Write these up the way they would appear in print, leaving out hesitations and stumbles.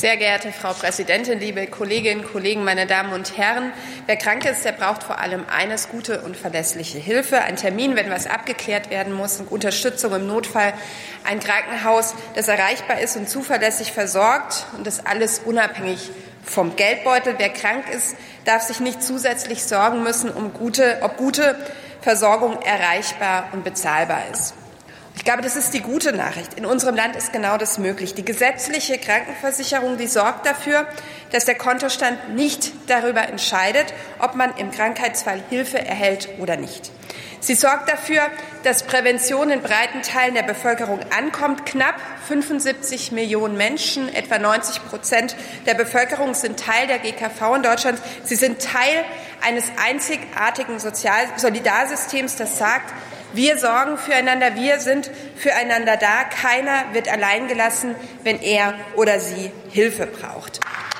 Sehr geehrte Frau Präsidentin, liebe Kolleginnen und Kollegen, meine Damen und Herren! Wer krank ist, der braucht vor allem eines: gute und verlässliche Hilfe, einen Termin, wenn was abgeklärt werden muss, Unterstützung im Notfall, ein Krankenhaus, das erreichbar ist und zuverlässig versorgt, und das alles unabhängig vom Geldbeutel. Wer krank ist, darf sich nicht zusätzlich sorgen müssen, ob gute Versorgung erreichbar und bezahlbar ist. Ich glaube, das ist die gute Nachricht. In unserem Land ist genau das möglich. Die gesetzliche Krankenversicherung, die sorgt dafür, dass der Kontostand nicht darüber entscheidet, ob man im Krankheitsfall Hilfe erhält oder nicht. Sie sorgt dafür, dass Prävention in breiten Teilen der Bevölkerung ankommt. Knapp 75 Millionen Menschen, etwa 90% der Bevölkerung, sind Teil der GKV in Deutschland. Sie sind Teil eines einzigartigen Solidarsystems, das sagt: Wir sorgen füreinander, wir sind füreinander da. Keiner wird allein gelassen, wenn er oder sie Hilfe braucht.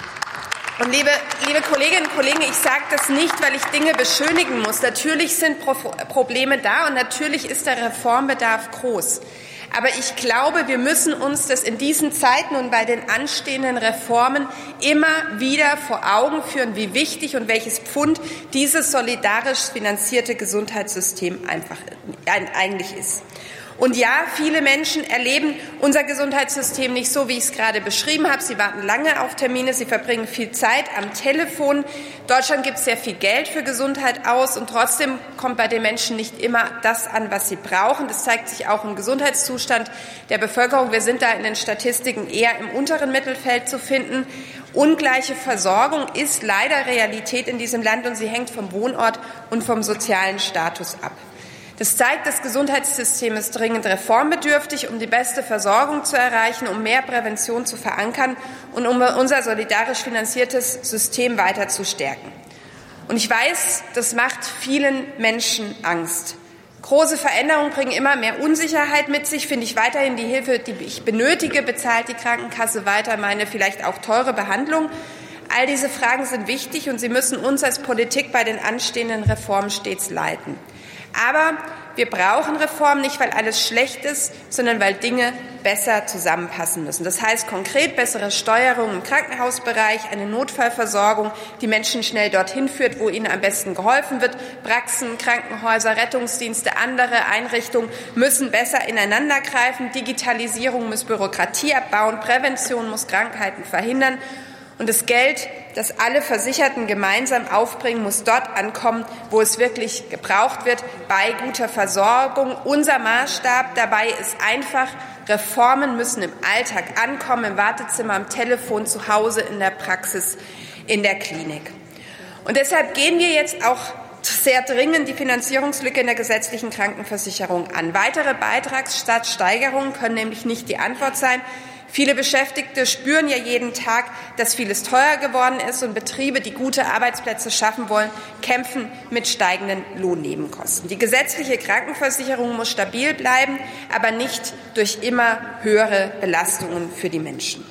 Und liebe Kolleginnen und Kollegen, ich sage das nicht, weil ich Dinge beschönigen muss. Natürlich sind Probleme da und natürlich ist der Reformbedarf groß. Aber ich glaube, wir müssen uns das in diesen Zeiten und bei den anstehenden Reformen immer wieder vor Augen führen, wie wichtig und welches Pfund dieses solidarisch finanzierte Gesundheitssystem eigentlich ist. Und ja, viele Menschen erleben unser Gesundheitssystem nicht so, wie ich es gerade beschrieben habe. Sie warten lange auf Termine, sie verbringen viel Zeit am Telefon. In Deutschland gibt es sehr viel Geld für Gesundheit aus, und trotzdem kommt bei den Menschen nicht immer das an, was sie brauchen. Das zeigt sich auch im Gesundheitszustand der Bevölkerung. Wir sind da in den Statistiken eher im unteren Mittelfeld zu finden. Ungleiche Versorgung ist leider Realität in diesem Land, und sie hängt vom Wohnort und vom sozialen Status ab. Das zeigt, das Gesundheitssystem ist dringend reformbedürftig, um die beste Versorgung zu erreichen, um mehr Prävention zu verankern und um unser solidarisch finanziertes System weiter zu stärken. Und ich weiß, das macht vielen Menschen Angst. Große Veränderungen bringen immer mehr Unsicherheit mit sich. Finde ich weiterhin die Hilfe, die ich benötige? Bezahlt die Krankenkasse weiter meine vielleicht auch teure Behandlung? All diese Fragen sind wichtig, und sie müssen uns als Politik bei den anstehenden Reformen stets leiten. Aber wir brauchen Reformen nicht, weil alles schlecht ist, sondern weil Dinge besser zusammenpassen müssen. Das heißt konkret bessere Steuerung im Krankenhausbereich, eine Notfallversorgung, die Menschen schnell dorthin führt, wo ihnen am besten geholfen wird. Praxen, Krankenhäuser, Rettungsdienste, andere Einrichtungen müssen besser ineinander greifen. Digitalisierung muss Bürokratie abbauen, Prävention muss Krankheiten verhindern. Und das Geld, das alle Versicherten gemeinsam aufbringen, muss dort ankommen, wo es wirklich gebraucht wird, bei guter Versorgung. Unser Maßstab dabei ist einfach: Reformen müssen im Alltag ankommen, im Wartezimmer, am Telefon, zu Hause, in der Praxis, in der Klinik. Und deshalb gehen wir jetzt auch sehr dringend die Finanzierungslücke in der gesetzlichen Krankenversicherung an. Weitere Beitragssatzsteigerungen können nämlich nicht die Antwort sein. Viele Beschäftigte spüren ja jeden Tag, dass vieles teuer geworden ist, und Betriebe, die gute Arbeitsplätze schaffen wollen, kämpfen mit steigenden Lohnnebenkosten. Die gesetzliche Krankenversicherung muss stabil bleiben, aber nicht durch immer höhere Belastungen für die Menschen.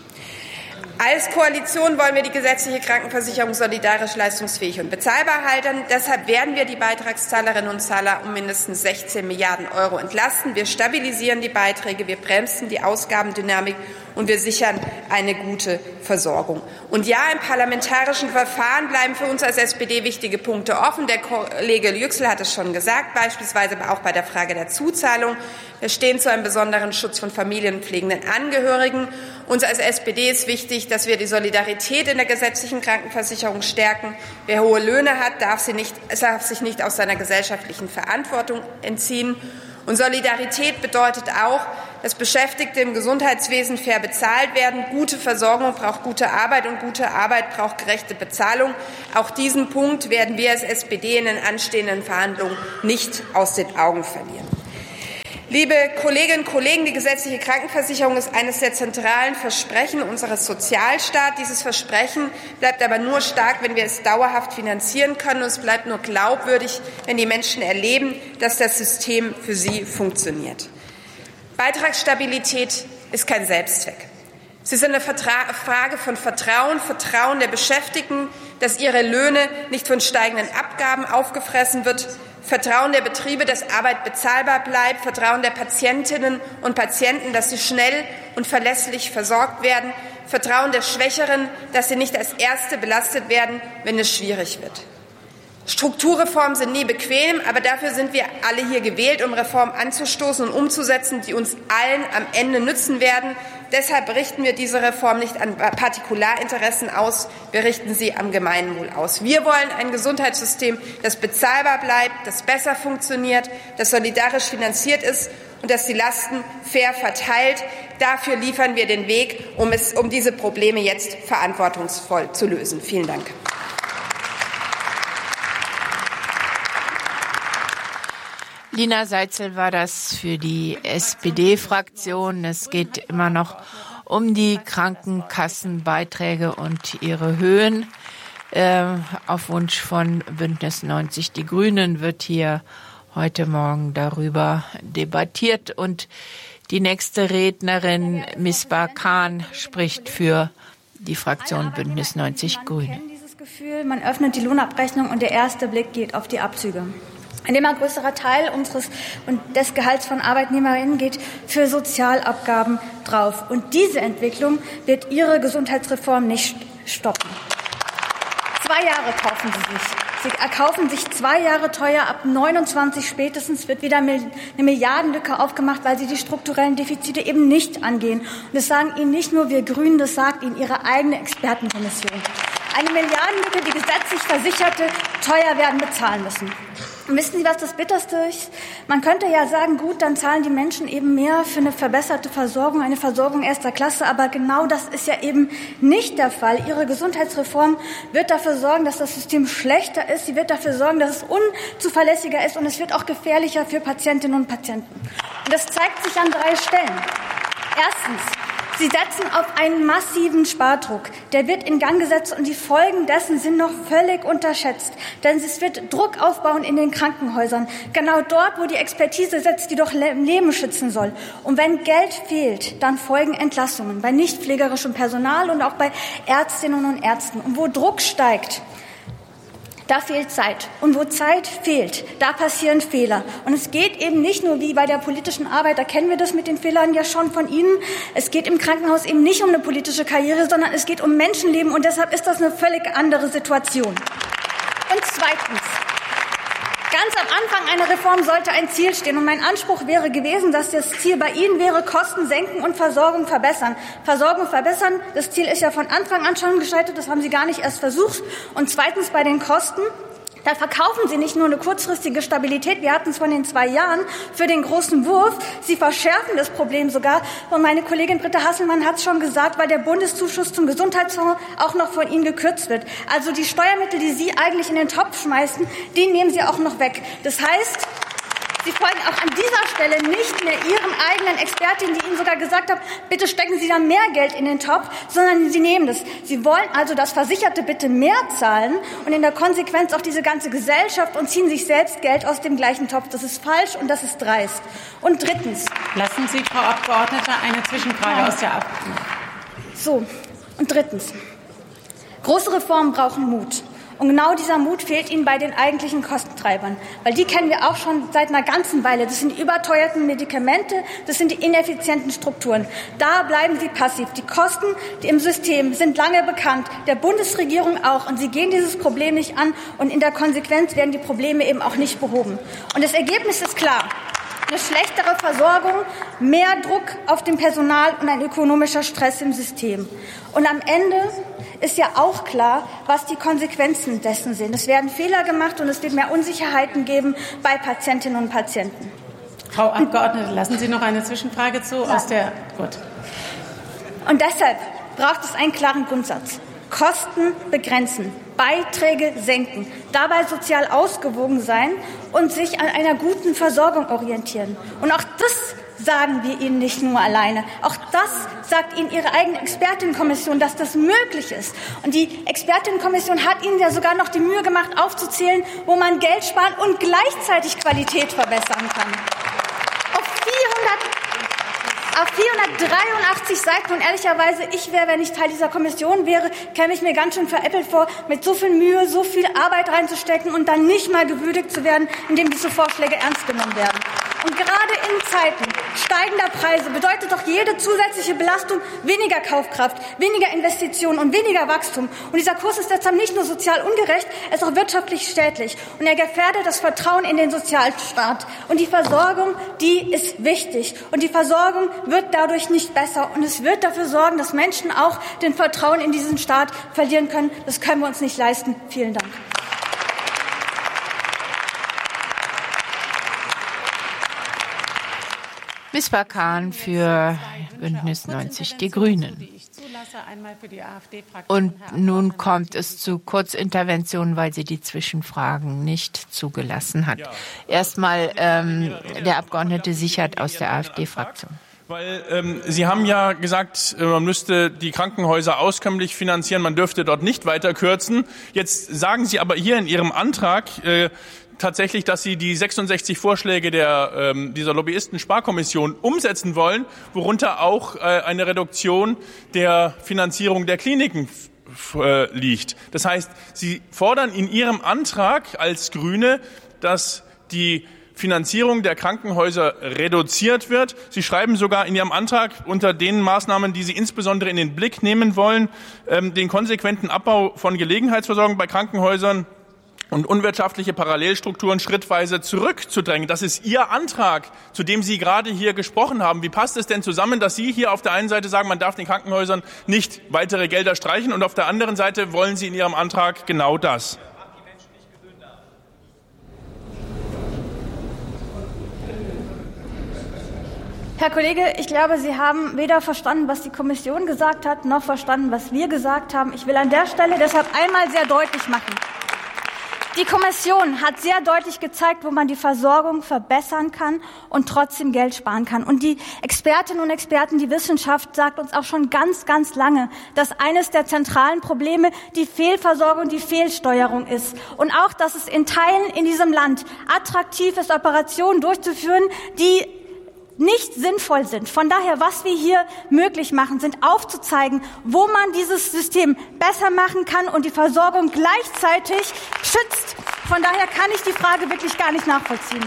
Als Koalition wollen wir die gesetzliche Krankenversicherung solidarisch, leistungsfähig und bezahlbar halten. Deshalb werden wir die Beitragszahlerinnen und Zahler um mindestens 16 Milliarden € entlasten. Wir stabilisieren die Beiträge, wir bremsen die Ausgabendynamik und wir sichern eine gute Versorgung. Und ja, im parlamentarischen Verfahren bleiben für uns als SPD wichtige Punkte offen. Der Kollege Yüksel hat es schon gesagt, beispielsweise auch bei der Frage der Zuzahlung. Wir stehen zu einem besonderen Schutz von familienpflegenden Angehörigen. Uns als SPD ist wichtig, dass wir die Solidarität in der gesetzlichen Krankenversicherung stärken. Wer hohe Löhne hat, darf sich nicht aus seiner gesellschaftlichen Verantwortung entziehen. Und Solidarität bedeutet auch, dass Beschäftigte im Gesundheitswesen fair bezahlt werden. Gute Versorgung braucht gute Arbeit, und gute Arbeit braucht gerechte Bezahlung. Auch diesen Punkt werden wir als SPD in den anstehenden Verhandlungen nicht aus den Augen verlieren. Liebe Kolleginnen und Kollegen, die gesetzliche Krankenversicherung ist eines der zentralen Versprechen unseres Sozialstaats. Dieses Versprechen bleibt aber nur stark, wenn wir es dauerhaft finanzieren können. Und es bleibt nur glaubwürdig, wenn die Menschen erleben, dass das System für sie funktioniert. Beitragsstabilität ist kein Selbstzweck. Es ist eine Frage von Vertrauen der Beschäftigten, dass ihre Löhne nicht von steigenden Abgaben aufgefressen wird, Vertrauen der Betriebe, dass Arbeit bezahlbar bleibt, Vertrauen der Patientinnen und Patienten, dass sie schnell und verlässlich versorgt werden, Vertrauen der Schwächeren, dass sie nicht als Erste belastet werden, wenn es schwierig wird. Strukturreformen sind nie bequem, aber dafür sind wir alle hier gewählt, um Reformen anzustoßen und umzusetzen, die uns allen am Ende nützen werden. Deshalb richten wir diese Reform nicht an Partikularinteressen aus, wir richten sie am Gemeinwohl aus. Wir wollen ein Gesundheitssystem, das bezahlbar bleibt, das besser funktioniert, das solidarisch finanziert ist und das die Lasten fair verteilt. Dafür liefern wir den Weg, um diese Probleme jetzt verantwortungsvoll zu lösen. Vielen Dank. Lina Seitzel war das für die SPD-Fraktion. Es geht immer noch um die Krankenkassenbeiträge und ihre Höhen. Auf Wunsch von Bündnis 90 Die Grünen wird hier heute Morgen darüber debattiert. Und die nächste Rednerin, Misbah Khan, spricht für die Fraktion Bündnis 90 Grüne. Man kennt dieses Gefühl, man öffnet die Lohnabrechnung und der erste Blick geht auf die Abzüge. Ein immer größerer Teil des Gehalts von Arbeitnehmerinnen geht für Sozialabgaben drauf. Und diese Entwicklung wird Ihre Gesundheitsreform nicht stoppen. 2 Jahre kaufen Sie sich. Sie erkaufen sich 2 Jahre teuer. Ab 29 spätestens wird wieder eine Milliardenlücke aufgemacht, weil Sie die strukturellen Defizite eben nicht angehen. Und das sagen Ihnen nicht nur wir Grünen, das sagt Ihnen Ihre eigene Expertenkommission. Eine Milliardenlücke, die gesetzlich Versicherte teuer werden bezahlen müssen. Und wissen Sie, was das Bitterste ist? Man könnte ja sagen, gut, dann zahlen die Menschen eben mehr für eine verbesserte Versorgung, eine Versorgung erster Klasse. Aber genau das ist ja eben nicht der Fall. Ihre Gesundheitsreform wird dafür sorgen, dass das System schlechter ist. Sie wird dafür sorgen, dass es unzuverlässiger ist. Und es wird auch gefährlicher für Patientinnen und Patienten. Und das zeigt sich an 3 Stellen. Erstens, Sie setzen auf einen massiven Spardruck. Der wird in Gang gesetzt und die Folgen dessen sind noch völlig unterschätzt. Denn es wird Druck aufbauen in den Krankenhäusern. Genau dort, wo die Expertise sitzt, die doch Leben schützen soll. Und wenn Geld fehlt, dann folgen Entlassungen bei nicht pflegerischem Personal und auch bei Ärztinnen und Ärzten. Und wo Druck steigt, da fehlt Zeit. Und wo Zeit fehlt, da passieren Fehler. Und es geht eben nicht nur wie bei der politischen Arbeit, da kennen wir das mit den Fehlern ja schon von Ihnen. Es geht im Krankenhaus eben nicht um eine politische Karriere, sondern es geht um Menschenleben. Und deshalb ist das eine völlig andere Situation. Und zweitens, ganz am Anfang einer Reform sollte ein Ziel stehen. Und mein Anspruch wäre gewesen, dass das Ziel bei Ihnen wäre, Kosten senken und Versorgung verbessern. Versorgung verbessern, das Ziel ist ja von Anfang an schon gescheitert, das haben Sie gar nicht erst versucht. Und zweitens bei den Kosten, da verkaufen Sie nicht nur eine kurzfristige Stabilität, wir hatten es von den 2 Jahren, für den großen Wurf. Sie verschärfen das Problem sogar. Und meine Kollegin Britta Hasselmann hat es schon gesagt, weil der Bundeszuschuss zum Gesundheitsfonds auch noch von Ihnen gekürzt wird. Also die Steuermittel, die Sie eigentlich in den Topf schmeißen, die nehmen Sie auch noch weg. Das heißt, Sie folgen auch an dieser Stelle nicht mehr Ihren eigenen Expertinnen, die Ihnen sogar gesagt haben, bitte stecken Sie da mehr Geld in den Topf, sondern Sie nehmen das. Sie wollen also, dass Versicherte bitte mehr zahlen und in der Konsequenz auch diese ganze Gesellschaft und ziehen sich selbst Geld aus dem gleichen Topf. Das ist falsch und das ist dreist. Und drittens. Lassen Sie, Frau Abgeordnete, eine Zwischenfrage aus der Abgeordneten. So, und drittens. Große Reformen brauchen Mut. Und genau dieser Mut fehlt Ihnen bei den eigentlichen Kostentreibern. Weil die kennen wir auch schon seit einer ganzen Weile. Das sind die überteuerten Medikamente, das sind die ineffizienten Strukturen. Da bleiben Sie passiv. Die Kosten im System sind lange bekannt, der Bundesregierung auch. Und Sie gehen dieses Problem nicht an. Und in der Konsequenz werden die Probleme eben auch nicht behoben. Und das Ergebnis ist klar. Eine schlechtere Versorgung, mehr Druck auf dem Personal und ein ökonomischer Stress im System. Und am Ende ist ja auch klar, was die Konsequenzen dessen sind. Es werden Fehler gemacht und es wird mehr Unsicherheiten geben bei Patientinnen und Patienten. Frau Abgeordnete, lassen Sie noch eine Zwischenfrage zu? Gut. Und deshalb braucht es einen klaren Grundsatz. Kosten begrenzen, Beiträge senken, dabei sozial ausgewogen sein und sich an einer guten Versorgung orientieren. Und auch das sagen wir Ihnen nicht nur alleine. Auch das sagt Ihnen Ihre eigene Expertinnenkommission, dass das möglich ist. Und die Expertinnenkommission hat Ihnen ja sogar noch die Mühe gemacht, aufzuzählen, wo man Geld sparen und gleichzeitig Qualität verbessern kann. Auf 483 Seiten und ehrlicherweise, wenn ich Teil dieser Kommission wäre, käme ich mir ganz schön veräppelt vor, mit so viel Mühe, so viel Arbeit reinzustecken und dann nicht mal gewürdigt zu werden, indem diese Vorschläge ernst genommen werden. Und gerade in Zeiten steigender Preise bedeutet doch jede zusätzliche Belastung weniger Kaufkraft, weniger Investitionen und weniger Wachstum. Und dieser Kurs ist deshalb nicht nur sozial ungerecht, er ist auch wirtschaftlich schädlich. Und er gefährdet das Vertrauen in den Sozialstaat. Und die Versorgung, die ist wichtig. Und die Versorgung wird dadurch nicht besser. Und es wird dafür sorgen, dass Menschen auch den Vertrauen in diesen Staat verlieren können. Das können wir uns nicht leisten. Vielen Dank. Misbah Khan für Bündnis 90 Die Grünen. Und nun kommt es zu Kurzinterventionen, weil sie die Zwischenfragen nicht zugelassen hat. Erstmal der Abgeordnete Sichert aus der AfD-Fraktion. Weil Sie haben ja gesagt, man müsste die Krankenhäuser auskömmlich finanzieren, man dürfte dort nicht weiter kürzen. Jetzt sagen Sie aber hier in Ihrem Antrag tatsächlich, dass Sie die 66 Vorschläge dieser Lobbyisten-Sparkommission umsetzen wollen, worunter auch eine Reduktion der Finanzierung der Kliniken liegt. Das heißt, Sie fordern in Ihrem Antrag als Grüne, dass die Finanzierung der Krankenhäuser reduziert wird. Sie schreiben sogar in Ihrem Antrag unter den Maßnahmen, die Sie insbesondere in den Blick nehmen wollen, den konsequenten Abbau von Gelegenheitsversorgung bei Krankenhäusern und unwirtschaftliche Parallelstrukturen schrittweise zurückzudrängen. Das ist Ihr Antrag, zu dem Sie gerade hier gesprochen haben. Wie passt es denn zusammen, dass Sie hier auf der einen Seite sagen, man darf den Krankenhäusern nicht weitere Gelder streichen und auf der anderen Seite wollen Sie in Ihrem Antrag genau das? Herr Kollege, ich glaube, Sie haben weder verstanden, was die Kommission gesagt hat, noch verstanden, was wir gesagt haben. Ich will an der Stelle deshalb einmal sehr deutlich machen. Die Kommission hat sehr deutlich gezeigt, wo man die Versorgung verbessern kann und trotzdem Geld sparen kann. Und die Expertinnen und Experten, die Wissenschaft sagt uns auch schon ganz, ganz lange, dass eines der zentralen Probleme die Fehlversorgung, die Fehlsteuerung ist. Und auch, dass es in Teilen in diesem Land attraktiv ist, Operationen durchzuführen, die nicht sinnvoll sind. Von daher, was wir hier möglich machen, sind aufzuzeigen, wo man dieses System besser machen kann und die Versorgung gleichzeitig schützt. Von daher kann ich die Frage wirklich gar nicht nachvollziehen.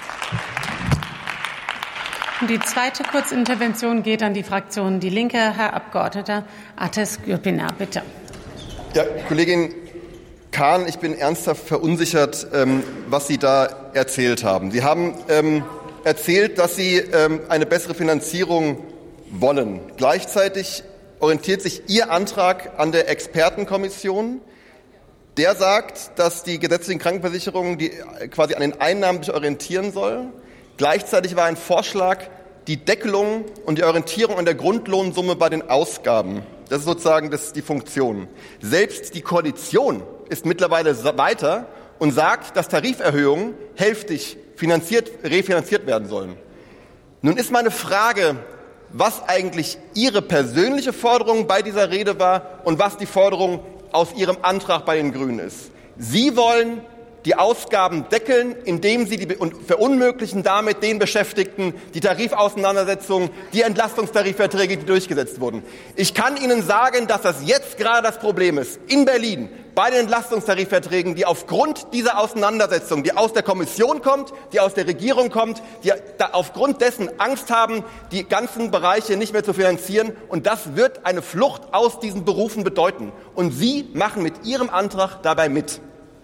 Und die zweite Kurzintervention geht an die Fraktion Die Linke. Herr Abgeordneter Ateş-Gürpınar, bitte. Ja, Kollegin Khan, ich bin ernsthaft verunsichert, was Sie da erzählt haben. Sie haben erzählt, dass Sie eine bessere Finanzierung wollen. Gleichzeitig orientiert sich Ihr Antrag an der Expertenkommission. Der sagt, dass die gesetzlichen Krankenversicherungen die quasi an den Einnahmen sich orientieren soll. Gleichzeitig war ein Vorschlag die Deckelung und die Orientierung an der Grundlohnsumme bei den Ausgaben. Das ist sozusagen die Funktion. Selbst die Koalition ist mittlerweile weiter und sagt, dass Tariferhöhungen hälftig refinanziert werden sollen. Nun ist meine Frage, was eigentlich Ihre persönliche Forderung bei dieser Rede war und was die Forderung aus Ihrem Antrag bei den Grünen ist. Sie wollen die Ausgaben deckeln, indem Sie und verunmöglichen damit den Beschäftigten die Tarifauseinandersetzungen, die Entlastungstarifverträge, die durchgesetzt wurden. Ich kann Ihnen sagen, dass das jetzt gerade das Problem ist. In Berlin, bei den Entlastungstarifverträgen, die aufgrund dieser Auseinandersetzung, die aus der Kommission kommt, die aus der Regierung kommt, die aufgrund dessen Angst haben, die ganzen Bereiche nicht mehr zu finanzieren. Und das wird eine Flucht aus diesen Berufen bedeuten. Und Sie machen mit Ihrem Antrag dabei mit.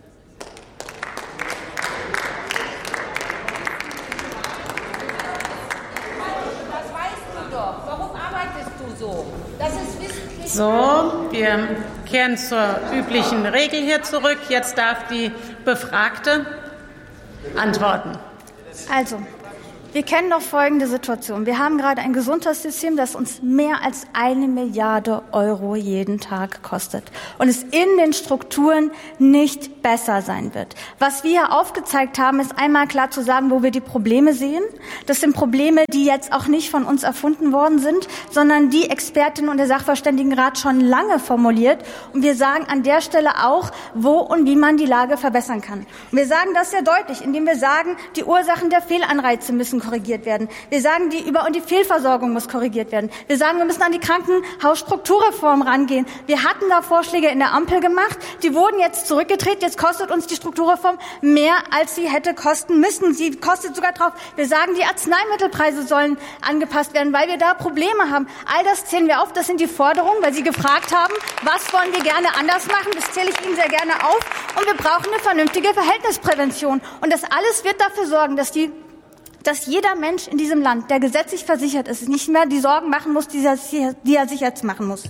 So, wir kehren zur üblichen Regel hier zurück. Jetzt darf die Befragte antworten. Also, wir kennen doch folgende Situation. Wir haben gerade ein Gesundheitssystem, das uns mehr als 1 Milliarde Euro jeden Tag kostet und es in den Strukturen nicht besser sein wird. Was wir hier aufgezeigt haben, ist einmal klar zu sagen, wo wir die Probleme sehen. Das sind Probleme, die jetzt auch nicht von uns erfunden worden sind, sondern die Expertinnen und der Sachverständigenrat schon lange formuliert. Und wir sagen an der Stelle auch, wo und wie man die Lage verbessern kann. Und wir sagen das sehr deutlich, indem wir sagen, die Ursachen der Fehlanreize müssen müssen korrigiert werden. Wir sagen, die Über- und die Fehlversorgung muss korrigiert werden. Wir sagen, wir müssen an die Krankenhausstrukturreform rangehen. Wir hatten da Vorschläge in der Ampel gemacht, die wurden jetzt zurückgedreht. Jetzt kostet uns die Strukturreform mehr, als sie hätte kosten müssen. Sie kostet sogar drauf. Wir sagen, die Arzneimittelpreise sollen angepasst werden, weil wir da Probleme haben. All das zählen wir auf. Das sind die Forderungen, weil Sie gefragt haben, was wollen wir gerne anders machen. Das zähle ich Ihnen sehr gerne auf. Und wir brauchen eine vernünftige Verhältnisprävention. Und das alles wird dafür sorgen, dass jeder Mensch in diesem Land, der gesetzlich versichert ist, nicht mehr die Sorgen machen muss, die er sich jetzt machen muss.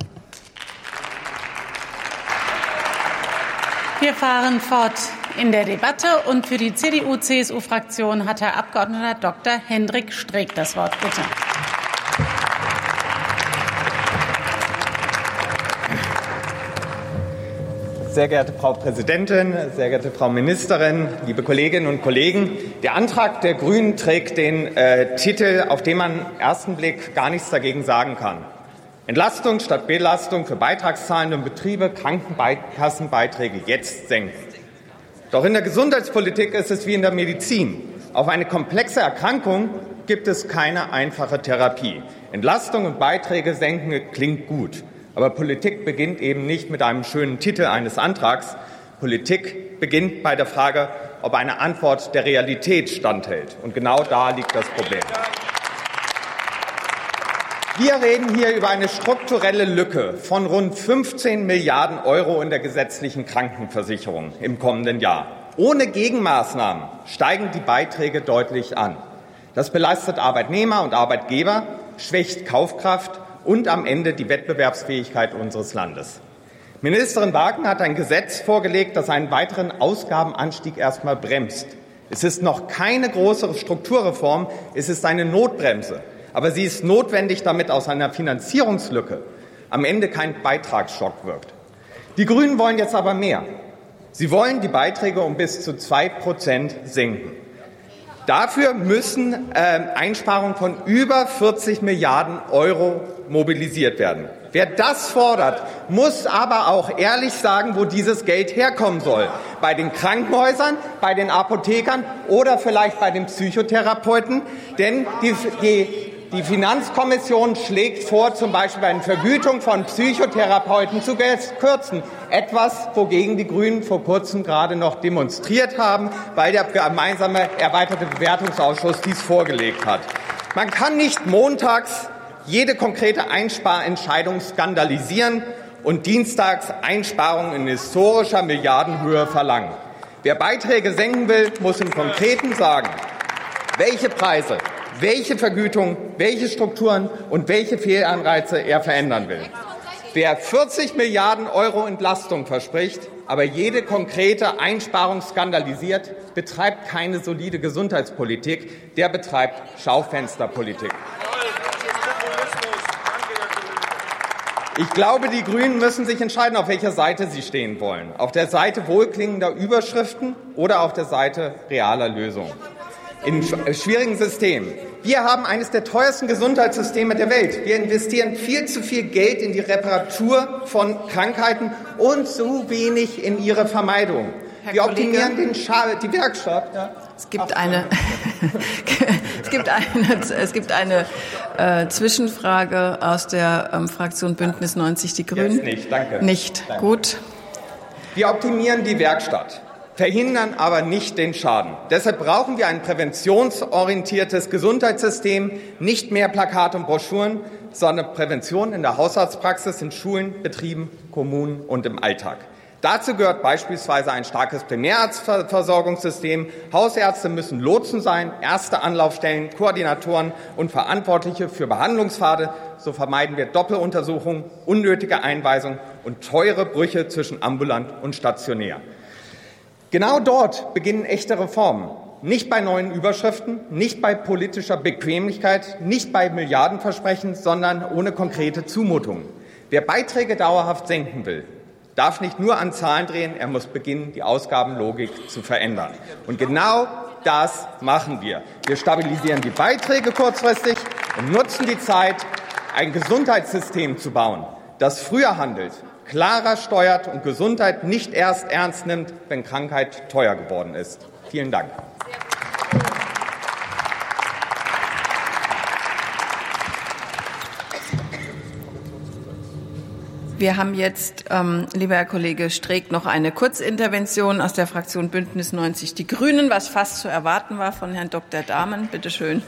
Wir fahren fort in der Debatte und für die CDU-CSU-Fraktion hat Herr Abgeordneter Dr. Hendrik Streeck das Wort. Bitte. Sehr geehrte Frau Präsidentin, sehr geehrte Frau Ministerin, liebe Kolleginnen und Kollegen! Der Antrag der Grünen trägt den Titel, auf den man auf den ersten Blick gar nichts dagegen sagen kann. Entlastung statt Belastung für beitragszahlende Betriebe, Krankenkassenbeiträge jetzt senken. Doch in der Gesundheitspolitik ist es wie in der Medizin. Auf eine komplexe Erkrankung gibt es keine einfache Therapie. Entlastung und Beiträge senken klingt gut. Aber Politik beginnt eben nicht mit einem schönen Titel eines Antrags. Politik beginnt bei der Frage, ob eine Antwort der Realität standhält. Und genau da liegt das Problem. Wir reden hier über eine strukturelle Lücke von rund 15 Milliarden € in der gesetzlichen Krankenversicherung im kommenden Jahr. Ohne Gegenmaßnahmen steigen die Beiträge deutlich an. Das belastet Arbeitnehmer und Arbeitgeber, schwächt Kaufkraft und am Ende die Wettbewerbsfähigkeit unseres Landes. Ministerin Wagner hat ein Gesetz vorgelegt, das einen weiteren Ausgabenanstieg erst einmal bremst. Es ist noch keine größere Strukturreform, es ist eine Notbremse. Aber sie ist notwendig, damit aus einer Finanzierungslücke am Ende kein Beitragsschock wirkt. Die Grünen wollen jetzt aber mehr. Sie wollen die Beiträge um bis zu 2% senken. Dafür müssen Einsparungen von über 40 Milliarden € mobilisiert werden. Wer das fordert, muss aber auch ehrlich sagen, wo dieses Geld herkommen soll. Bei den Krankenhäusern, bei den Apothekern oder vielleicht bei den Psychotherapeuten. Denn die Finanzkommission schlägt vor, zum Beispiel bei der Vergütung von Psychotherapeuten zu kürzen. Etwas, wogegen die Grünen vor kurzem gerade noch demonstriert haben, weil der gemeinsame erweiterte Bewertungsausschuss dies vorgelegt hat. Man kann nicht montags jede konkrete Einsparentscheidung skandalisieren und dienstags Einsparungen in historischer Milliardenhöhe verlangen. Wer Beiträge senken will, muss im Konkreten sagen, welche Preise, welche Vergütung, welche Strukturen und welche Fehlanreize er verändern will. Wer 40 Milliarden € Entlastung verspricht, aber jede konkrete Einsparung skandalisiert, betreibt keine solide Gesundheitspolitik, der betreibt Schaufensterpolitik. Ich glaube, die Grünen müssen sich entscheiden, auf welcher Seite sie stehen wollen. Auf der Seite wohlklingender Überschriften oder auf der Seite realer Lösungen. In schwierigen Systemen. Wir haben eines der teuersten Gesundheitssysteme der Welt. Wir investieren viel zu viel Geld in die Reparatur von Krankheiten und zu wenig in ihre Vermeidung. Wir optimieren die Werkstatt. Ja. Es gibt eine Zwischenfrage aus der Fraktion Bündnis 90 Die Grünen. Jetzt nicht, danke. Nicht, danke. Gut. Wir optimieren die Werkstatt, verhindern aber nicht den Schaden. Deshalb brauchen wir ein präventionsorientiertes Gesundheitssystem, nicht mehr Plakate und Broschüren, sondern Prävention in der Hausarztpraxis, in Schulen, Betrieben, Kommunen und im Alltag. Dazu gehört beispielsweise ein starkes Primärarztversorgungssystem. Hausärzte müssen Lotsen sein, erste Anlaufstellen, Koordinatoren und Verantwortliche für Behandlungspfade. So vermeiden wir Doppeluntersuchungen, unnötige Einweisungen und teure Brüche zwischen ambulant und stationär. Genau dort beginnen echte Reformen. Nicht bei neuen Überschriften, nicht bei politischer Bequemlichkeit, nicht bei Milliardenversprechen, sondern ohne konkrete Zumutungen. Wer Beiträge dauerhaft senken will, darf nicht nur an Zahlen drehen, er muss beginnen, die Ausgabenlogik zu verändern. Und genau das machen wir. Wir stabilisieren die Beiträge kurzfristig und nutzen die Zeit, ein Gesundheitssystem zu bauen, das früher handelt, klarer steuert und Gesundheit nicht erst ernst nimmt, wenn Krankheit teuer geworden ist. Vielen Dank. Wir haben jetzt, lieber Herr Kollege Streeck, noch eine Kurzintervention aus der Fraktion Bündnis 90 Die Grünen, was fast zu erwarten war von Herrn Dr. Dahmen. Bitte schön.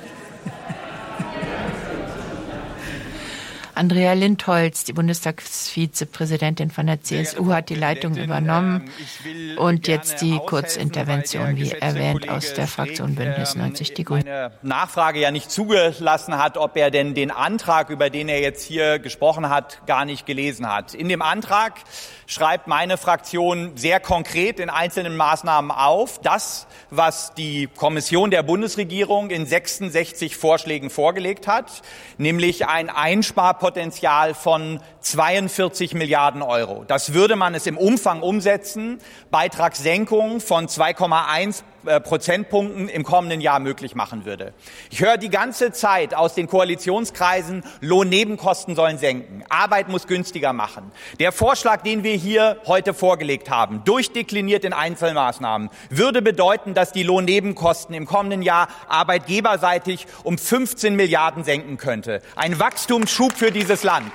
Andrea Lindholz, die Bundestagsvizepräsidentin von der CSU, hat die Leitung übernommen. Und jetzt die Kurzintervention, wie erwähnt, aus der Fraktion Bündnis 90 Die Grünen. Eine Nachfrage ja nicht zugelassen hat, ob er denn den Antrag, über den er jetzt hier gesprochen hat, gar nicht gelesen hat. In dem Antrag schreibt meine Fraktion sehr konkret in einzelnen Maßnahmen auf, das, was die Kommission der Bundesregierung in 66 Vorschlägen vorgelegt hat, nämlich ein Einsparpotenzial von 42 Milliarden Euro. Das würde man es im Umfang umsetzen, Beitragssenkung von 2,1 Prozentpunkten im kommenden Jahr möglich machen würde. Ich höre die ganze Zeit aus den Koalitionskreisen, Lohnnebenkosten sollen senken, Arbeit muss günstiger machen. Der Vorschlag, den wir hier heute vorgelegt haben, durchdekliniert in Einzelmaßnahmen, würde bedeuten, dass die Lohnnebenkosten im kommenden Jahr arbeitgeberseitig um 15 Milliarden senken könnte. Ein Wachstumsschub für dieses Land.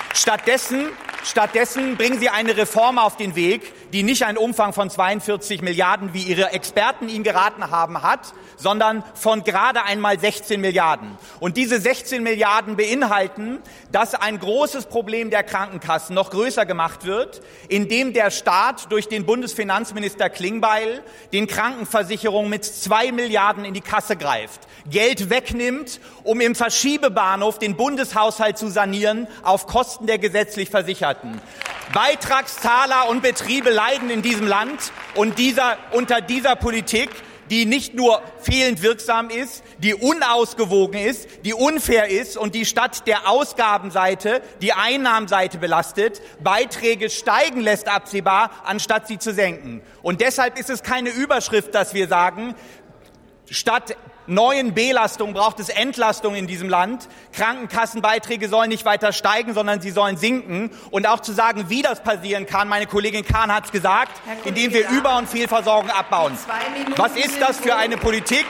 Stattdessen bringen Sie eine Reform auf den Weg, die nicht einen Umfang von 42 Milliarden, wie Ihre Experten Ihnen geraten haben, hat, sondern von gerade einmal 16 Milliarden. Und diese 16 Milliarden beinhalten, dass ein großes Problem der Krankenkassen noch größer gemacht wird, indem der Staat durch den Bundesfinanzminister Klingbeil den Krankenversicherungen mit 2 Milliarden in die Kasse greift, Geld wegnimmt, um im Verschiebebahnhof den Bundeshaushalt zu sanieren auf Kosten der gesetzlich Versicherten. Beitragszahler und Betriebe leiden in diesem Land und unter dieser Politik, die nicht nur fehlend wirksam ist, die unausgewogen ist, die unfair ist und die statt der Ausgabenseite die Einnahmenseite belastet, Beiträge steigen lässt absehbar, anstatt sie zu senken. Und deshalb ist es keine Überschrift, dass wir sagen, statt neuen Belastungen braucht es Entlastung in diesem Land. Krankenkassenbeiträge sollen nicht weiter steigen, sondern sie sollen sinken. Und auch zu sagen, wie das passieren kann, meine Kollegin Kahn hat es gesagt, indem wir Über- und Fehlversorgung abbauen. Was ist das für eine Politik,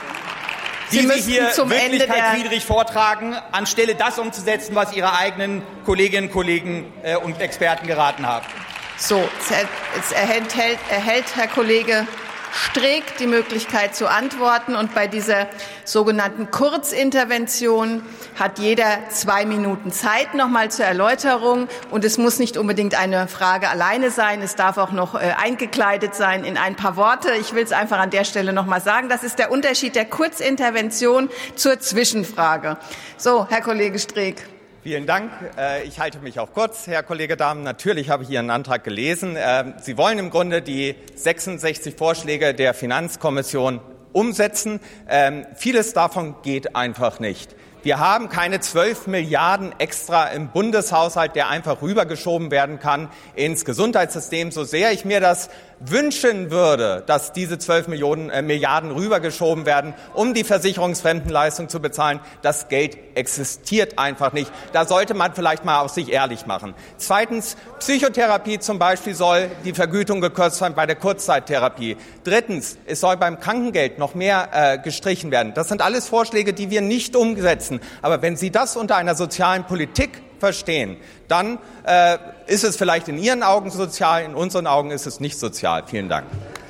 die Sie hier wirklichkeitswidrig vortragen, anstelle das umzusetzen, was Ihre eigenen Kolleginnen, Kollegen und Experten geraten haben? So, jetzt erhält Herr Kollege Streeck die Möglichkeit zu antworten. Und bei dieser sogenannten Kurzintervention hat jeder 2 Minuten Zeit nochmal zur Erläuterung. Und es muss nicht unbedingt eine Frage alleine sein. Es darf auch noch eingekleidet sein in ein paar Worte. Ich will es einfach an der Stelle nochmal sagen. Das ist der Unterschied der Kurzintervention zur Zwischenfrage. So, Herr Kollege Streeck. Vielen Dank. Ich halte mich auch kurz, Herr Kollege Dahmen. Natürlich habe ich Ihren Antrag gelesen. Sie wollen im Grunde die 66 Vorschläge der Finanzkommission umsetzen. Vieles davon geht einfach nicht. Wir haben keine 12 Milliarden extra im Bundeshaushalt, der einfach rübergeschoben werden kann ins Gesundheitssystem. So sehr ich mir das wünschen würde, dass diese 12 Milliarden rübergeschoben werden, um die Versicherungsfremdenleistung zu bezahlen. Das Geld existiert einfach nicht. Da sollte man vielleicht mal auf sich ehrlich machen. Zweitens, Psychotherapie zum Beispiel soll die Vergütung gekürzt werden bei der Kurzzeittherapie. Drittens, es soll beim Krankengeld noch mehr gestrichen werden. Das sind alles Vorschläge, die wir nicht umsetzen. Aber wenn Sie das unter einer sozialen Politik verstehen, dann ist es vielleicht in Ihren Augen sozial, in unseren Augen ist es nicht sozial. Vielen Dank.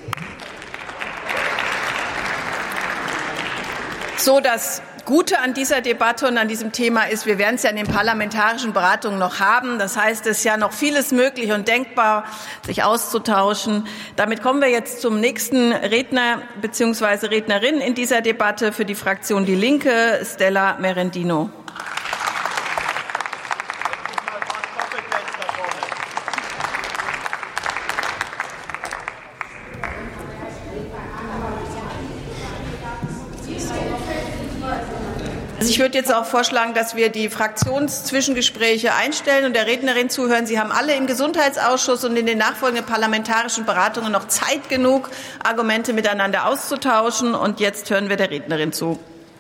So, das Gute an dieser Debatte und an diesem Thema ist, wir werden es ja in den parlamentarischen Beratungen noch haben. Das heißt, es ist ja noch vieles möglich und denkbar, sich auszutauschen. Damit kommen wir jetzt zum nächsten Redner bzw. Rednerin in dieser Debatte für die Fraktion Die Linke, Stella Merendino. Also ich würde jetzt auch vorschlagen, dass wir die Fraktionszwischengespräche einstellen und der Rednerin zuhören. Sie haben alle im Gesundheitsausschuss und in den nachfolgenden parlamentarischen Beratungen noch Zeit genug, Argumente miteinander auszutauschen. Und jetzt hören wir der Rednerin zu.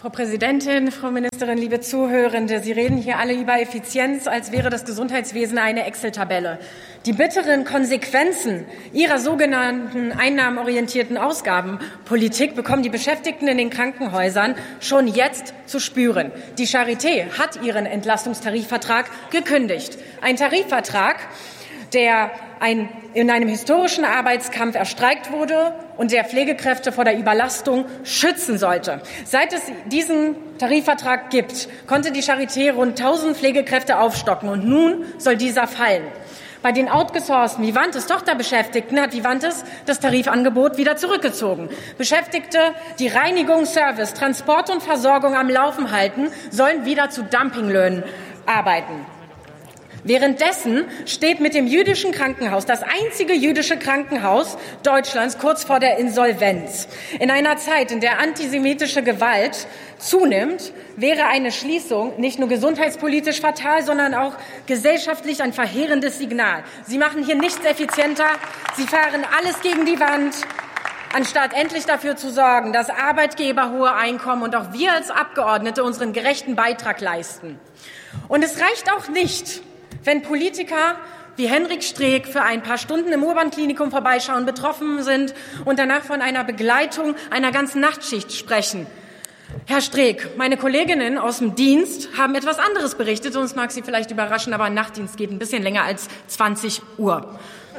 Frau Präsidentin, Frau Ministerin, liebe Zuhörende, Sie reden hier alle über Effizienz, als wäre das Gesundheitswesen eine Excel-Tabelle. Die bitteren Konsequenzen Ihrer sogenannten einnahmenorientierten Ausgabenpolitik bekommen die Beschäftigten in den Krankenhäusern schon jetzt zu spüren. Die Charité hat ihren Entlastungstarifvertrag gekündigt. Ein Tarifvertrag, der in einem historischen Arbeitskampf erstreikt wurde und der Pflegekräfte vor der Überlastung schützen sollte. Seit es diesen Tarifvertrag gibt, konnte die Charité rund 1000 Pflegekräfte aufstocken und nun soll dieser fallen. Bei den outgesourcten Vivantes Tochterbeschäftigten hat Vivantes das Tarifangebot wieder zurückgezogen. Beschäftigte, die Reinigung, Service, Transport und Versorgung am Laufen halten, sollen wieder zu Dumpinglöhnen arbeiten. Währenddessen steht mit dem jüdischen Krankenhaus, das einzige jüdische Krankenhaus Deutschlands, kurz vor der Insolvenz. In einer Zeit, in der antisemitische Gewalt zunimmt, wäre eine Schließung nicht nur gesundheitspolitisch fatal, sondern auch gesellschaftlich ein verheerendes Signal. Sie machen hier nichts effizienter, Sie fahren alles gegen die Wand, anstatt endlich dafür zu sorgen, dass Arbeitgeber hohe Einkommen und auch wir als Abgeordnete unseren gerechten Beitrag leisten. Und es reicht auch nicht, wenn Politiker wie Hendrik Streeck für ein paar Stunden im Urban-Klinikum vorbeischauen, betroffen sind und danach von einer Begleitung einer ganzen Nachtschicht sprechen. Herr Streeck, meine Kolleginnen aus dem Dienst haben etwas anderes berichtet und es mag Sie vielleicht überraschen, aber ein Nachtdienst geht ein bisschen länger als 20 Uhr.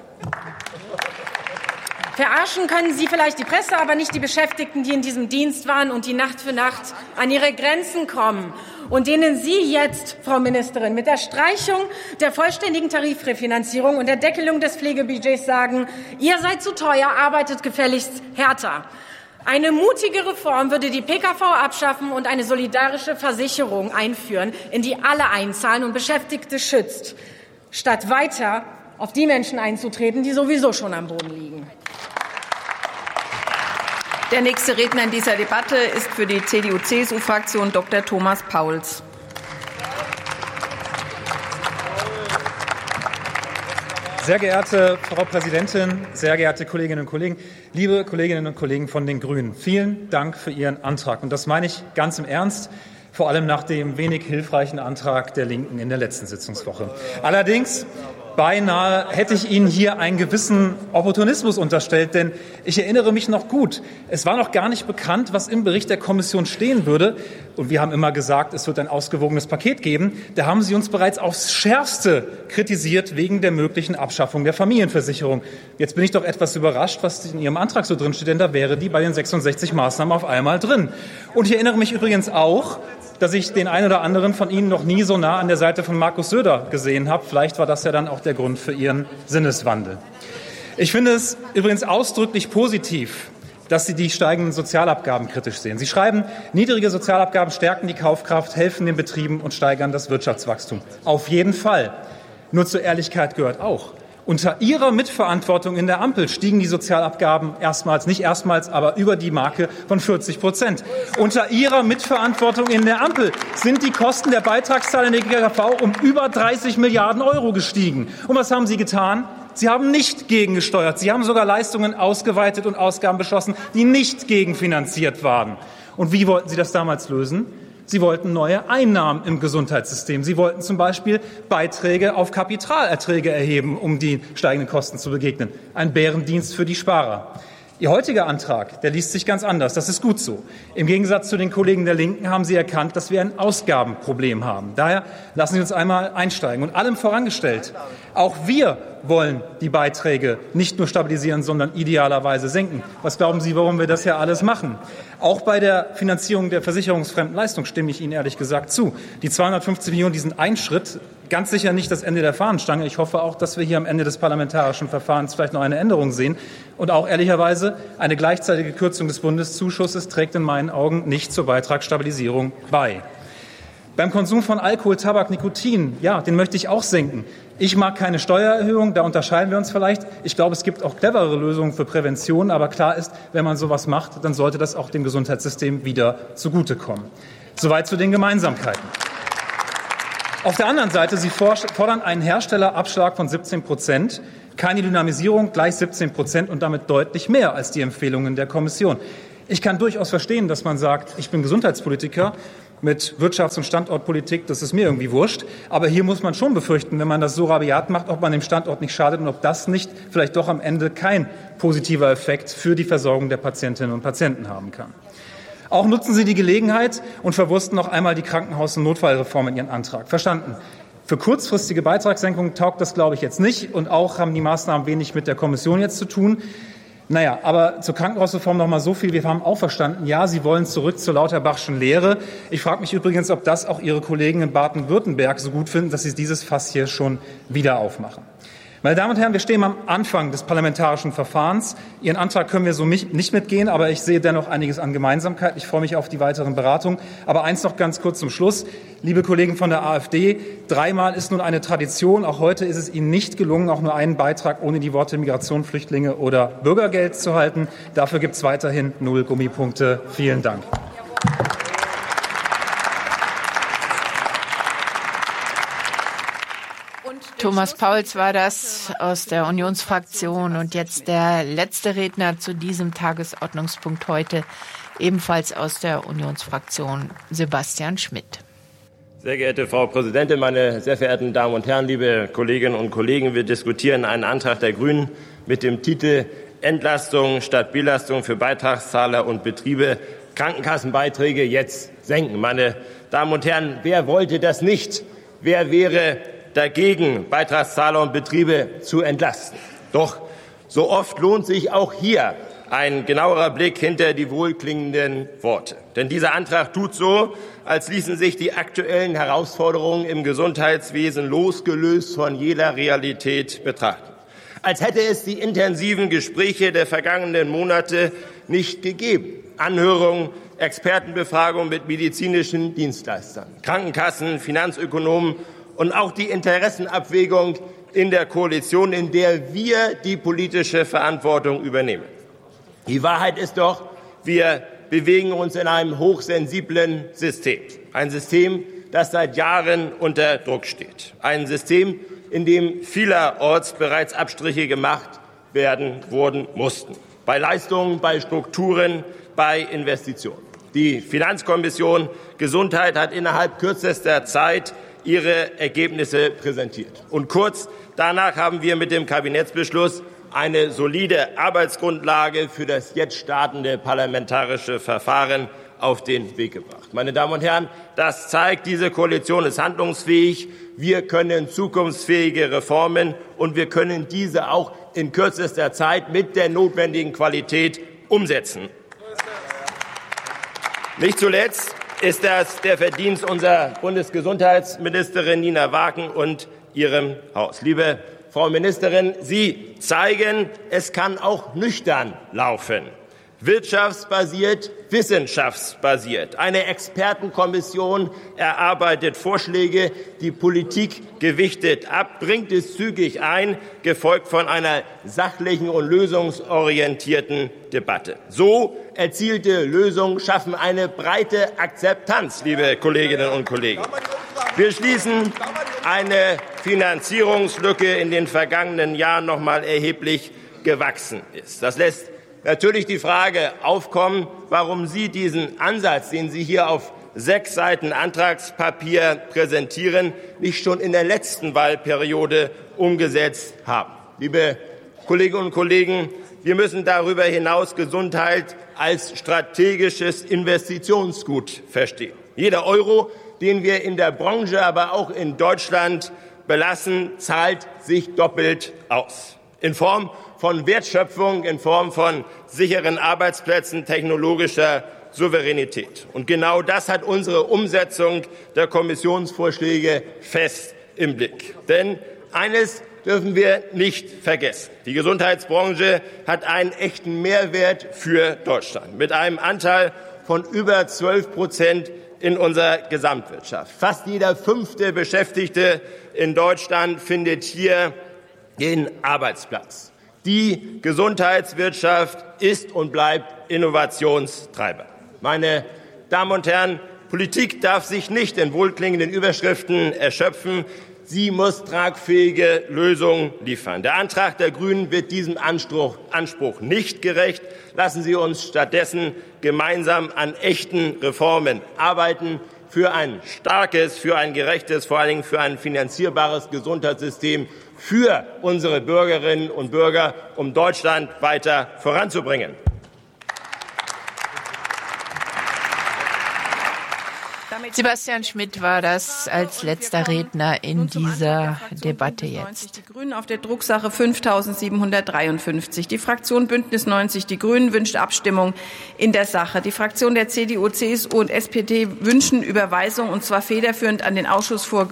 Verarschen können Sie vielleicht die Presse, aber nicht die Beschäftigten, die in diesem Dienst waren und die Nacht für Nacht an ihre Grenzen kommen und denen Sie jetzt, Frau Ministerin, mit der Streichung der vollständigen Tarifrefinanzierung und der Deckelung des Pflegebudgets sagen, ihr seid zu teuer, arbeitet gefälligst härter. Eine mutige Reform würde die PKV abschaffen und eine solidarische Versicherung einführen, in die alle einzahlen und Beschäftigte schützt, statt weiter auf die Menschen einzutreten, die sowieso schon am Boden liegen. Der nächste Redner in dieser Debatte ist für die CDU-CSU-Fraktion Dr. Thomas Pauls. Sehr geehrte Frau Präsidentin, sehr geehrte Kolleginnen und Kollegen, liebe Kolleginnen und Kollegen von den Grünen, vielen Dank für Ihren Antrag. Und das meine ich ganz im Ernst, vor allem nach dem wenig hilfreichen Antrag der Linken in der letzten Sitzungswoche. Allerdings beinahe hätte ich Ihnen hier einen gewissen Opportunismus unterstellt, denn ich erinnere mich noch gut, es war noch gar nicht bekannt, was im Bericht der Kommission stehen würde. Und wir haben immer gesagt, es wird ein ausgewogenes Paket geben. Da haben Sie uns bereits aufs Schärfste kritisiert wegen der möglichen Abschaffung der Familienversicherung. Jetzt bin ich doch etwas überrascht, was in Ihrem Antrag so drin steht, denn da wäre die bei den 66 Maßnahmen auf einmal drin. Und ich erinnere mich übrigens auch, dass ich den einen oder anderen von Ihnen noch nie so nah an der Seite von Markus Söder gesehen habe. Vielleicht war das ja dann auch der Grund für Ihren Sinneswandel. Ich finde es übrigens ausdrücklich positiv, dass Sie die steigenden Sozialabgaben kritisch sehen. Sie schreiben, niedrige Sozialabgaben stärken die Kaufkraft, helfen den Betrieben und steigern das Wirtschaftswachstum. Auf jeden Fall. Nur zur Ehrlichkeit gehört auch: Unter Ihrer Mitverantwortung in der Ampel stiegen die Sozialabgaben nicht erstmals, aber über die Marke von 40%. Unter Ihrer Mitverantwortung in der Ampel sind die Kosten der Beitragszahler in der GKV um über 30 Milliarden Euro gestiegen. Und was haben Sie getan? Sie haben nicht gegengesteuert. Sie haben sogar Leistungen ausgeweitet und Ausgaben beschlossen, die nicht gegenfinanziert waren. Und wie wollten Sie das damals lösen? Sie wollten neue Einnahmen im Gesundheitssystem. Sie wollten zum Beispiel Beiträge auf Kapitalerträge erheben, um die steigenden Kosten zu begegnen. Ein Bärendienst für die Sparer. Ihr heutiger Antrag, der liest sich ganz anders. Das ist gut so. Im Gegensatz zu den Kollegen der Linken haben Sie erkannt, dass wir ein Ausgabenproblem haben. Daher lassen Sie uns einmal einsteigen. Und allem vorangestellt, auch wir wollen die Beiträge nicht nur stabilisieren, sondern idealerweise senken. Was glauben Sie, warum wir das ja alles machen? Auch bei der Finanzierung der versicherungsfremden Leistung stimme ich Ihnen ehrlich gesagt zu. Die 250 Millionen, die sind ein Schritt, ganz sicher nicht das Ende der Fahnenstange. Ich hoffe auch, dass wir hier am Ende des parlamentarischen Verfahrens vielleicht noch eine Änderung sehen. Und auch ehrlicherweise, eine gleichzeitige Kürzung des Bundeszuschusses trägt in meinen Augen nicht zur Beitragsstabilisierung bei. Beim Konsum von Alkohol, Tabak, Nikotin, ja, den möchte ich auch senken. Ich mag keine Steuererhöhung, da unterscheiden wir uns vielleicht. Ich glaube, es gibt auch cleverere Lösungen für Prävention, aber klar ist, wenn man sowas macht, dann sollte das auch dem Gesundheitssystem wieder zugutekommen. Soweit zu den Gemeinsamkeiten. Auf der anderen Seite, Sie fordern einen Herstellerabschlag von 17%, keine Dynamisierung, gleich 17% und damit deutlich mehr als die Empfehlungen der Kommission. Ich kann durchaus verstehen, dass man sagt, ich bin Gesundheitspolitiker, mit Wirtschafts- und Standortpolitik, das ist mir irgendwie wurscht. Aber hier muss man schon befürchten, wenn man das so rabiat macht, ob man dem Standort nicht schadet und ob das nicht vielleicht doch am Ende kein positiver Effekt für die Versorgung der Patientinnen und Patienten haben kann. Auch nutzen Sie die Gelegenheit und verwursten noch einmal die Krankenhaus- und Notfallreform in Ihren Antrag. Verstanden. Für kurzfristige Beitragssenkungen taugt das, glaube ich, jetzt nicht. Und auch haben die Maßnahmen wenig mit der Kommission jetzt zu tun. Naja, aber zur Krankenhausreform noch mal so viel. Wir haben auch verstanden, ja, Sie wollen zurück zur Lauterbachschen Lehre. Ich frage mich übrigens, ob das auch Ihre Kollegen in Baden-Württemberg so gut finden, dass Sie dieses Fass hier schon wieder aufmachen. Meine Damen und Herren, wir stehen am Anfang des parlamentarischen Verfahrens. Ihren Antrag können wir so nicht mitgehen, aber ich sehe dennoch einiges an Gemeinsamkeit. Ich freue mich auf die weiteren Beratungen. Aber eins noch ganz kurz zum Schluss. Liebe Kollegen von der AfD, 3-mal ist nun eine Tradition. Auch heute ist es Ihnen nicht gelungen, auch nur einen Beitrag ohne die Worte Migration, Flüchtlinge oder Bürgergeld zu halten. Dafür gibt es weiterhin 0 Gummipunkte. Vielen Dank. Thomas Pauls war das aus der Unionsfraktion. Und jetzt der letzte Redner zu diesem Tagesordnungspunkt heute, ebenfalls aus der Unionsfraktion, Sebastian Schmidt. Sehr geehrte Frau Präsidentin, meine sehr verehrten Damen und Herren, liebe Kolleginnen und Kollegen! Wir diskutieren einen Antrag der Grünen mit dem Titel Entlastung statt Belastung für Beitragszahler und Betriebe, Krankenkassenbeiträge jetzt senken. Meine Damen und Herren, wer wollte das nicht? Wer wäre dagegen, Beitragszahler und Betriebe zu entlasten? Doch so oft lohnt sich auch hier ein genauerer Blick hinter die wohlklingenden Worte. Denn dieser Antrag tut so, als ließen sich die aktuellen Herausforderungen im Gesundheitswesen losgelöst von jeder Realität betrachten. Als hätte es die intensiven Gespräche der vergangenen Monate nicht gegeben. Anhörungen, Expertenbefragungen mit medizinischen Dienstleistern, Krankenkassen, Finanzökonomen und auch die Interessenabwägung in der Koalition, in der wir die politische Verantwortung übernehmen. Die Wahrheit ist doch, wir bewegen uns in einem hochsensiblen System. Ein System, das seit Jahren unter Druck steht. Ein System, in dem vielerorts bereits Abstriche gemacht wurden mussten. Bei Leistungen, bei Strukturen, bei Investitionen. Die Finanzkommission Gesundheit hat innerhalb kürzester Zeit ihre Ergebnisse präsentiert. Und kurz danach haben wir mit dem Kabinettsbeschluss eine solide Arbeitsgrundlage für das jetzt startende parlamentarische Verfahren auf den Weg gebracht. Meine Damen und Herren, das zeigt, diese Koalition ist handlungsfähig. Wir können zukunftsfähige Reformen und wir können diese auch in kürzester Zeit mit der notwendigen Qualität umsetzen. Nicht zuletzt ist das der Verdienst unserer Bundesgesundheitsministerin Nina Wagen und ihrem Haus. Liebe Frau Ministerin, Sie zeigen, es kann auch nüchtern laufen. Wirtschaftsbasiert, wissenschaftsbasiert. Eine Expertenkommission erarbeitet Vorschläge, die Politik gewichtet ab, bringt es zügig ein, gefolgt von einer sachlichen und lösungsorientierten Debatte. So erzielte Lösungen schaffen eine breite Akzeptanz, liebe Kolleginnen und Kollegen. Wir schließen eine Finanzierungslücke in den vergangenen Jahren noch mal erheblich gewachsen ist. Das lässt natürlich die Frage aufkommen, warum Sie diesen Ansatz, den Sie hier auf 6 Seiten Antragspapier präsentieren, nicht schon in der letzten Wahlperiode umgesetzt haben. Liebe Kolleginnen und Kollegen, wir müssen darüber hinaus Gesundheit als strategisches Investitionsgut verstehen. Jeder Euro, den wir in der Branche, aber auch in Deutschland belassen, zahlt sich doppelt aus. In Form von Wertschöpfung, in Form von sicheren Arbeitsplätzen, technologischer Souveränität. Und genau das hat unsere Umsetzung der Kommissionsvorschläge fest im Blick. Denn eines dürfen wir nicht vergessen. Die Gesundheitsbranche hat einen echten Mehrwert für Deutschland mit einem Anteil von über 12% in unserer Gesamtwirtschaft. Fast jeder 5. Beschäftigte in Deutschland findet hier den Arbeitsplatz. Die Gesundheitswirtschaft ist und bleibt Innovationstreiber. Meine Damen und Herren, Politik darf sich nicht in wohlklingenden Überschriften erschöpfen. Sie muss tragfähige Lösungen liefern. Der Antrag der Grünen wird diesem Anspruch nicht gerecht. Lassen Sie uns stattdessen gemeinsam an echten Reformen arbeiten für ein starkes, für ein gerechtes, vor allen Dingen für ein finanzierbares Gesundheitssystem für unsere Bürgerinnen und Bürger, um Deutschland weiter voranzubringen. Sebastian Schmidt war das als letzter Redner in dieser Debatte jetzt. Die Grünen auf der Drucksache 5753. Die Fraktion Bündnis 90 Die Grünen wünscht Abstimmung in der Sache. Die Fraktion der CDU, CSU und SPD wünschen Überweisung, und zwar federführend an den Ausschuss für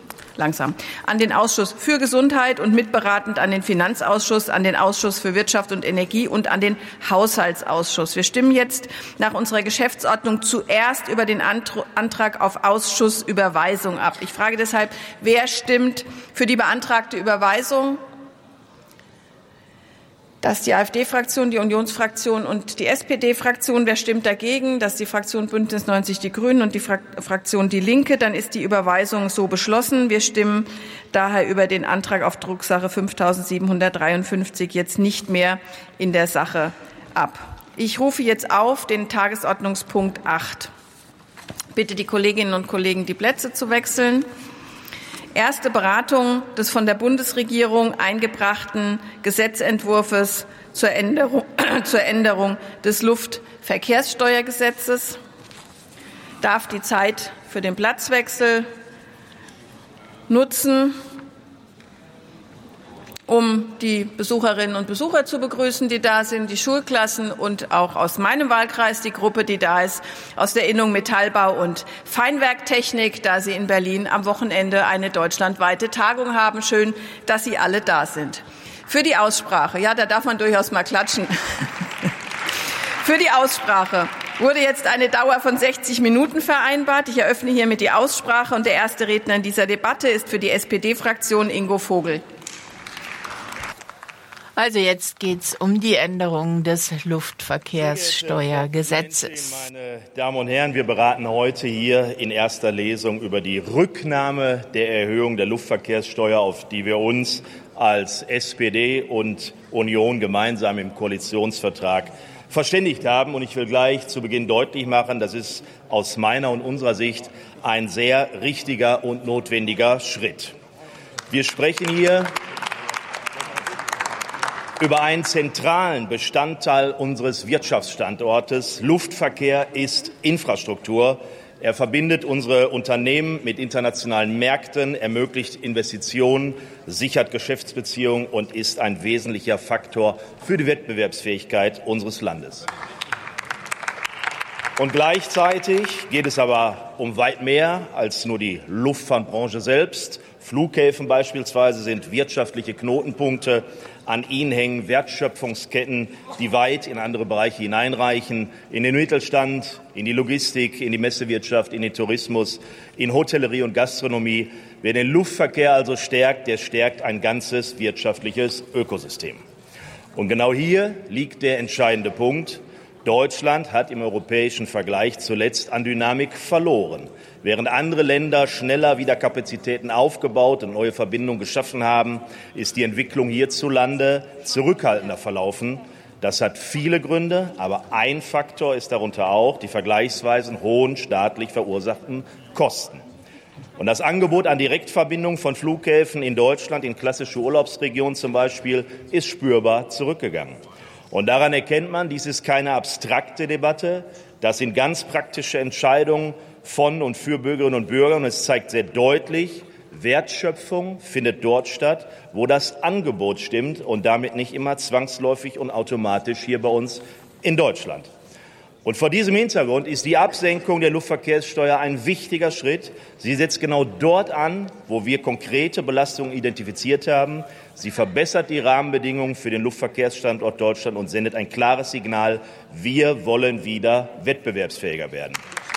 Gesundheit und mitberatend an den Finanzausschuss, an den Ausschuss für Wirtschaft und Energie und an den Haushaltsausschuss. Wir stimmen jetzt nach unserer Geschäftsordnung zuerst über den Antrag auf Ausschussüberweisung ab. Ich frage deshalb, wer stimmt für die beantragte Überweisung? Das ist die AfD-Fraktion, die Unionsfraktion und die SPD-Fraktion. Wer stimmt dagegen? Das ist die Fraktion Bündnis 90 Die Grünen und die Fraktion Die Linke. Dann ist die Überweisung so beschlossen. Wir stimmen daher über den Antrag auf Drucksache 5753 jetzt nicht mehr in der Sache ab. Ich rufe jetzt auf den Tagesordnungspunkt 8. Bitte die Kolleginnen und Kollegen, die Plätze zu wechseln. Erste Beratung des von der Bundesregierung eingebrachten Gesetzentwurfs zur Änderung des Luftverkehrssteuergesetzes. Darf die Zeit für den Platzwechsel nutzen, um die Besucherinnen und Besucher zu begrüßen, die da sind, die Schulklassen und auch aus meinem Wahlkreis die Gruppe, die da ist, aus der Innung, Metallbau und Feinwerktechnik, da sie in Berlin am Wochenende eine deutschlandweite Tagung haben. Schön, dass Sie alle da sind. Für die Aussprache, ja, da darf man durchaus mal klatschen. Für die Aussprache wurde jetzt eine Dauer von 60 Minuten vereinbart. Ich eröffne hiermit die Aussprache, und der erste Redner in dieser Debatte ist für die SPD-Fraktion Ingo Vogel. Also jetzt geht's um die Änderung des Luftverkehrssteuergesetzes. Meine Damen und Herren, wir beraten heute hier in erster Lesung über die Rücknahme der Erhöhung der Luftverkehrssteuer, auf die wir uns als SPD und Union gemeinsam im Koalitionsvertrag verständigt haben. Und ich will gleich zu Beginn deutlich machen, das ist aus meiner und unserer Sicht ein sehr richtiger und notwendiger Schritt. Wir sprechen hier über einen zentralen Bestandteil unseres Wirtschaftsstandortes. Luftverkehr ist Infrastruktur. Er verbindet unsere Unternehmen mit internationalen Märkten, ermöglicht Investitionen, sichert Geschäftsbeziehungen und ist ein wesentlicher Faktor für die Wettbewerbsfähigkeit unseres Landes. Und gleichzeitig geht es aber um weit mehr als nur die Luftfahrtbranche selbst. Flughäfen beispielsweise sind wirtschaftliche Knotenpunkte. An ihnen hängen Wertschöpfungsketten, die weit in andere Bereiche hineinreichen, in den Mittelstand, in die Logistik, in die Messewirtschaft, in den Tourismus, in Hotellerie und Gastronomie. Wer den Luftverkehr also stärkt, der stärkt ein ganzes wirtschaftliches Ökosystem. Und genau hier liegt der entscheidende Punkt. Deutschland hat im europäischen Vergleich zuletzt an Dynamik verloren. Während andere Länder schneller wieder Kapazitäten aufgebaut und neue Verbindungen geschaffen haben, ist die Entwicklung hierzulande zurückhaltender verlaufen. Das hat viele Gründe, aber ein Faktor ist darunter auch die vergleichsweise hohen staatlich verursachten Kosten. Und das Angebot an Direktverbindungen von Flughäfen in Deutschland, in klassische Urlaubsregionen zum Beispiel, ist spürbar zurückgegangen. Und daran erkennt man, dies ist keine abstrakte Debatte, das sind ganz praktische Entscheidungen von und für Bürgerinnen und Bürger. Und es zeigt sehr deutlich, Wertschöpfung findet dort statt, wo das Angebot stimmt und damit nicht immer zwangsläufig und automatisch hier bei uns in Deutschland. Und vor diesem Hintergrund ist die Absenkung der Luftverkehrssteuer ein wichtiger Schritt. Sie setzt genau dort an, wo wir konkrete Belastungen identifiziert haben. Sie verbessert die Rahmenbedingungen für den Luftverkehrsstandort Deutschland und sendet ein klares Signal, wir wollen wieder wettbewerbsfähiger werden.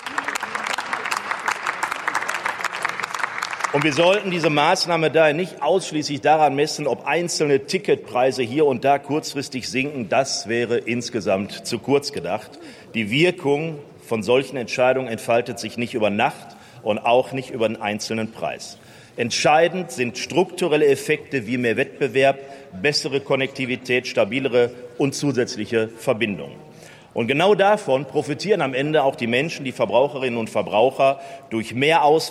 Und wir sollten diese Maßnahme daher nicht ausschließlich daran messen, ob einzelne Ticketpreise hier und da kurzfristig sinken. Das wäre insgesamt zu kurz gedacht. Die Wirkung von solchen Entscheidungen entfaltet sich nicht über Nacht und auch nicht über einen einzelnen Preis. Entscheidend sind strukturelle Effekte wie mehr Wettbewerb, bessere Konnektivität, stabilere und zusätzliche Verbindungen. Und genau davon profitieren am Ende auch die Menschen, die Verbraucherinnen und Verbraucher durch mehr Auswahl